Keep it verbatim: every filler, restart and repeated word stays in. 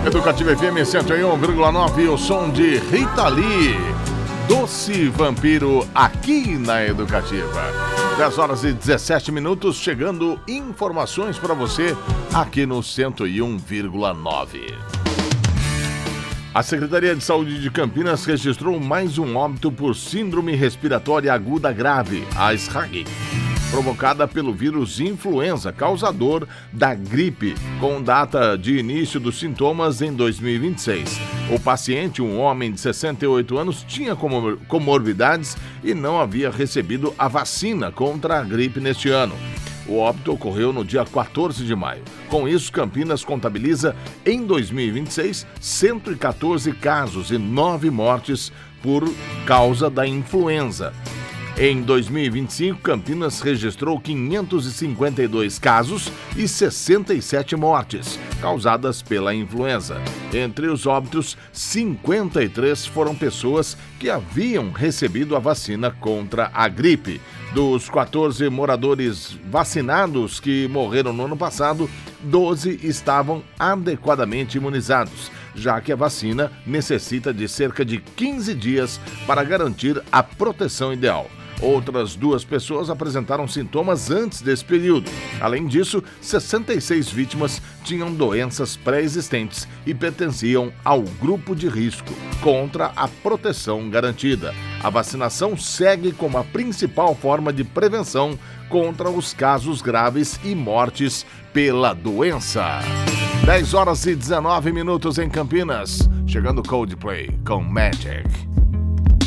Educativa F M cento e um vírgula nove, o som de Rita Lee, Doce Vampiro, aqui na Educativa. dez horas e dezessete minutos, chegando informações para você aqui no cento e um vírgula nove. A Secretaria de Saúde de Campinas registrou mais um óbito por síndrome respiratória aguda grave, a S R A G, provocada pelo vírus influenza, causador da gripe, com data de início dos sintomas em dois mil e vinte e seis. O paciente, um homem de sessenta e oito anos, tinha comorbidades e não havia recebido a vacina contra a gripe neste ano. O óbito ocorreu no dia quatorze de maio. Com isso, Campinas contabiliza, em dois mil e vinte e seis, cento e quatorze casos e nove mortes por causa da influenza. Em dois mil e vinte e cinco, Campinas registrou quinhentos e cinquenta e dois casos e sessenta e sete mortes causadas pela influenza. Entre os óbitos, cinquenta e três foram pessoas que haviam recebido a vacina contra a gripe. Dos quatorze moradores vacinados que morreram no ano passado, doze estavam adequadamente imunizados, já que a vacina necessita de cerca de quinze dias para garantir a proteção ideal. Outras duas pessoas apresentaram sintomas antes desse período. Além disso, sessenta e seis vítimas tinham doenças pré-existentes e pertenciam ao grupo de risco contra a proteção garantida. A vacinação segue como a principal forma de prevenção contra os casos graves e mortes pela doença. dez horas e dezenove minutos em Campinas. Chegando Coldplay com Magic.